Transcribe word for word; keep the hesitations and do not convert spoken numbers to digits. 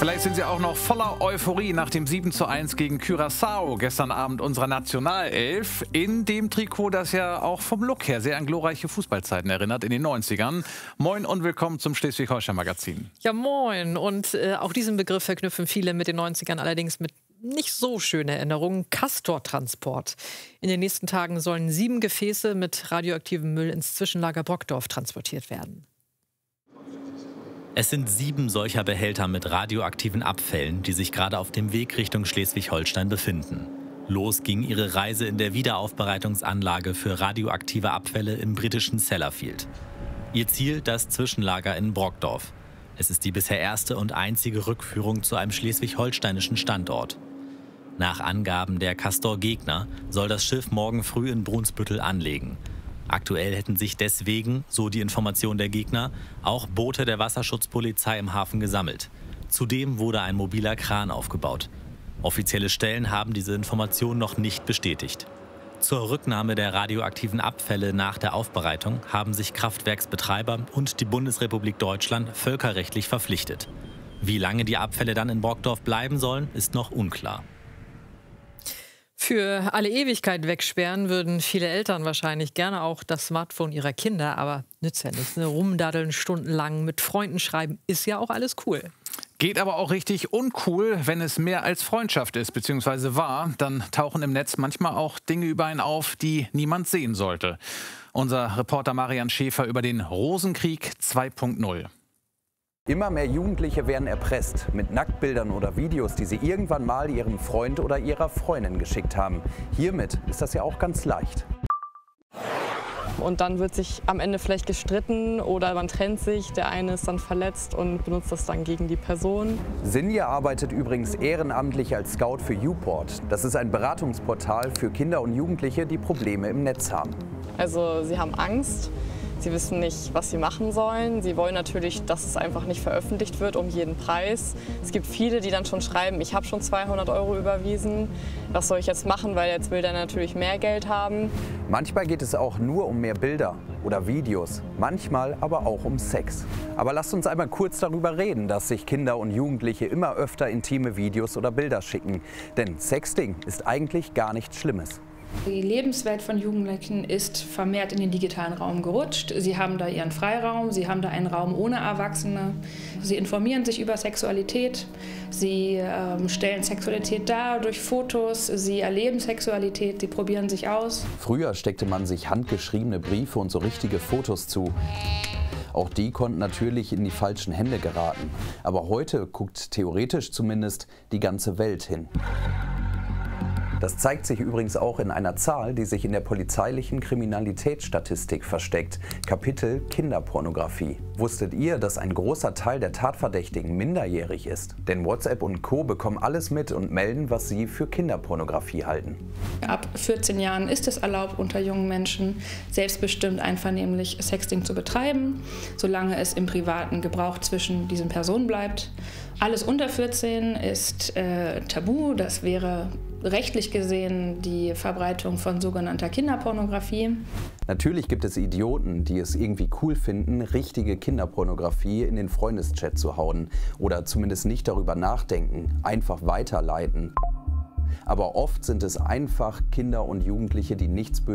Vielleicht sind Sie auch noch voller Euphorie nach dem sieben zu eins gegen Curaçao gestern Abend unserer Nationalelf. In dem Trikot, das ja auch vom Look her sehr an glorreiche Fußballzeiten erinnert, in den neunzigern. Moin und willkommen zum Schleswig-Holstein-Magazin. Ja, moin. Und äh, auch diesen Begriff verknüpfen viele mit den neunzigern, allerdings mit nicht so schönen Erinnerungen. Castor-Transport. In den nächsten Tagen sollen sieben Gefäße mit radioaktivem Müll ins Zwischenlager Brockdorf transportiert werden. Es sind sieben solcher Behälter mit radioaktiven Abfällen, die sich gerade auf dem Weg Richtung Schleswig-Holstein befinden. Los ging ihre Reise in der Wiederaufbereitungsanlage für radioaktive Abfälle im britischen Sellafield. Ihr Ziel das Zwischenlager in Brockdorf. Es ist die bisher erste und einzige Rückführung zu einem schleswig-holsteinischen Standort. Nach Angaben der Castor-Gegner soll das Schiff morgen früh in Brunsbüttel anlegen. Aktuell hätten sich deswegen, so die Information der Gegner, auch Boote der Wasserschutzpolizei im Hafen gesammelt. Zudem wurde ein mobiler Kran aufgebaut. Offizielle Stellen haben diese Information noch nicht bestätigt. Zur Rücknahme der radioaktiven Abfälle nach der Aufbereitung haben sich Kraftwerksbetreiber und die Bundesrepublik Deutschland völkerrechtlich verpflichtet. Wie lange die Abfälle dann in Brockdorf bleiben sollen, ist noch unklar. Für alle Ewigkeit wegsperren würden viele Eltern wahrscheinlich gerne auch das Smartphone ihrer Kinder, aber nützt ja nichts. Ne? Rumdaddeln stundenlang, mit Freunden schreiben, ist ja auch alles cool. Geht aber auch richtig uncool, wenn es mehr als Freundschaft ist, beziehungsweise war. Dann tauchen im Netz manchmal auch Dinge über einen auf, die niemand sehen sollte. Unser Reporter Marian Schäfer über den Rosenkrieg zwei punkt null. Immer mehr Jugendliche werden erpresst mit Nacktbildern oder Videos, die sie irgendwann mal ihrem Freund oder ihrer Freundin geschickt haben. Hiermit ist das ja auch ganz leicht. Und dann wird sich am Ende vielleicht gestritten oder man trennt sich, der eine ist dann verletzt und benutzt das dann gegen die Person. Sinja arbeitet übrigens ehrenamtlich als Scout für YouPort. Das ist ein Beratungsportal für Kinder und Jugendliche, die Probleme im Netz haben. Also sie haben Angst. Sie wissen nicht, was sie machen sollen. Sie wollen natürlich, dass es einfach nicht veröffentlicht wird, um jeden Preis. Es gibt viele, die dann schon schreiben, ich habe schon zweihundert Euro überwiesen. Was soll ich jetzt machen, weil jetzt will der natürlich mehr Geld haben. Manchmal geht es auch nur um mehr Bilder oder Videos, manchmal aber auch um Sex. Aber lasst uns einmal kurz darüber reden, dass sich Kinder und Jugendliche immer öfter intime Videos oder Bilder schicken. Denn Sexting ist eigentlich gar nichts Schlimmes. Die Lebenswelt von Jugendlichen ist vermehrt in den digitalen Raum gerutscht. Sie haben da ihren Freiraum, sie haben da einen Raum ohne Erwachsene. Sie informieren sich über Sexualität, sie ähm, stellen Sexualität dar durch Fotos, sie erleben Sexualität, sie probieren sich aus. Früher steckte man sich handgeschriebene Briefe und so richtige Fotos zu. Auch die konnten natürlich in die falschen Hände geraten. Aber heute guckt theoretisch zumindest die ganze Welt hin. Das zeigt sich übrigens auch in einer Zahl, die sich in der polizeilichen Kriminalitätsstatistik versteckt. Kapitel Kinderpornografie. Wusstet ihr, dass ein großer Teil der Tatverdächtigen minderjährig ist? Denn WhatsApp und Co. bekommen alles mit und melden, was sie für Kinderpornografie halten. Ab vierzehn Jahren ist es erlaubt, unter jungen Menschen selbstbestimmt einvernehmlich Sexting zu betreiben, solange es im privaten Gebrauch zwischen diesen Personen bleibt. Alles unter vierzehn ist äh, tabu, das wäre rechtlich gesehen die Verbreitung von sogenannter Kinderpornografie. Natürlich gibt es Idioten, die es irgendwie cool finden, richtige Kinderpornografie in den Freundeschat zu hauen oder zumindest nicht darüber nachdenken, einfach weiterleiten. Aber oft sind es einfach Kinder und Jugendliche, die nichts Böses